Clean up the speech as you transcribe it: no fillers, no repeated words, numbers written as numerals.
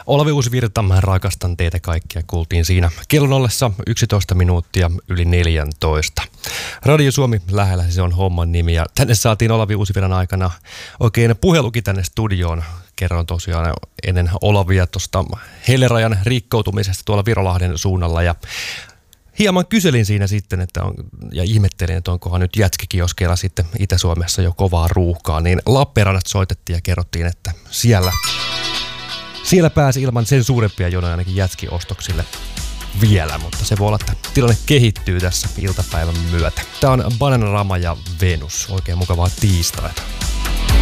Olavi Uusivirta, mä rakastan teitä kaikkia, kuultiin siinä kellon ollessa 11 minuuttia yli 14. Radio Suomi lähellä, se on homman nimi, ja tänne saatiin Olavi Uusivirran aikana oikein puhelukin tänne studioon. Kerron tosiaan ennen Olavia tuosta helerajan rikkoutumisesta tuolla Virolahden suunnalla, ja hieman kyselin siinä sitten, ja ihmettelin, että onkohan nyt jätskikioskeilla sitten Itä-Suomessa jo kovaa ruuhkaa, niin Lappeenrannat soitettiin ja kerrottiin, että siellä pääsi ilman sen suurempia jonoja ainakin jätskiostoksille vielä, mutta se voi olla, että tilanne kehittyy tässä iltapäivän myötä. Tää on Bananarama ja Venus. Oikein mukavaa tiistaita.